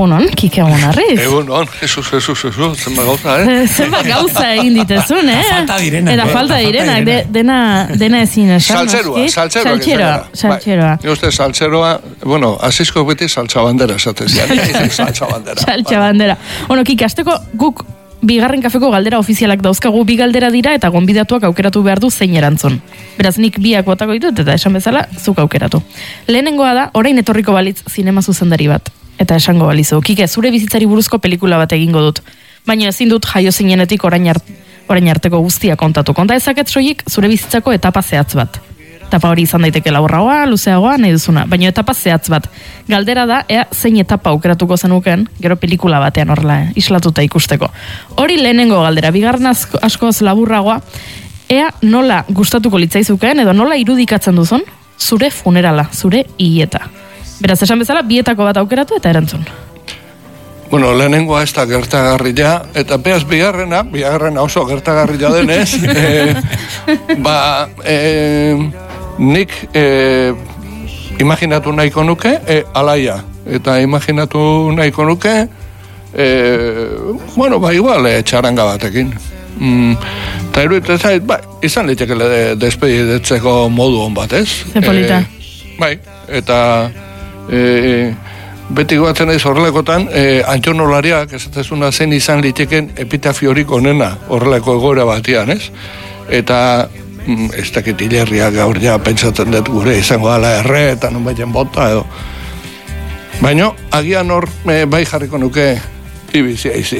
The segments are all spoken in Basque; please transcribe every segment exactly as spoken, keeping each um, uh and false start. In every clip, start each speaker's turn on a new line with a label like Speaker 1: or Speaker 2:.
Speaker 1: Egunon, Kike Amonarriz.
Speaker 2: Egunon, Jesus, Jesus, Jesus, zenba gauza, eh?
Speaker 1: Zenba gauza egin ditezun, eh?
Speaker 3: Falta direnak.
Speaker 1: Eta falta direnak, de, dena, dena ezin esan.
Speaker 2: Saltzeroa, saltzeroa.
Speaker 1: Saltzeroa, saltzeroa.
Speaker 2: Ni uste saltzeroa, bueno, azizko beti saltza bandera, esatez, ja, saltza bandera.
Speaker 1: Saltza bandera. Bueno, Kike, azteko guk bigarren kafeko galdera ofizialak dauzkagu, bi galdera dira eta gonbidatuak aukeratu behar du zein erantzun. Beraz, nik biak botako ditut eta esan bezala, zuk aukeratu. Lehenengoa da, orain etorriko balitz zinema zuzendari bat. Eta esango balizu, Kike, zure bizitzari buruzko pelikula bat egingo dut. Baina ezin dut jaio zinenetik orain, art, orain arteko guztia kontatu. Konta ezaket soilik zure bizitzako etapa zehatz bat. Etapa hori izan daiteke laburragoa, luzeagoa, nahi duzuna. Baina etapa zehatz bat. Galdera da, ea zein etapa aukeratuko zenuken, gero pelikula batean horrela, eh, islatuta ikusteko. Hori lehenengo galdera, bigarren asko, askoz laburragoa, ea nola gustatuko litzaizuken, edo nola irudikatzen duzun, zure funerala, zure hileta. Beraz, esan bezala, bietako bat aukeratu eta erantzun.
Speaker 2: Bueno, lehenengoa ez da gertagarria, eta beaz bigarrena, bigarrena oso gertagarria denez, e, ba, e, nik e, imaginatu nahiko nuke, e, alaia, eta imaginatu nahiko nuke, e, bueno, ba, igual, e, txaranga batekin. Mm, eta iruditzen zait, ba, izan litekele de, despeditzeko modu hon bat, ez?
Speaker 1: Zepolita.
Speaker 2: E, bai, eta... E, beti goatzen ez horrelekotan e, antxonolariak esatezuna zen izan liteken epitafiorik onena horreleko egoera batian, ez? Eta mm, ez dakit hilerriak gaur ja pentsatzen dut gure izango dala erre eta non baiten bota edo baina agian hor e, bai jarriko nuke ibizia izi.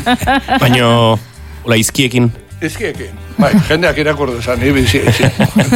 Speaker 4: Baina hola izkiekin
Speaker 2: izkiekin, bai, jendeak irakur dezan ibizia izi.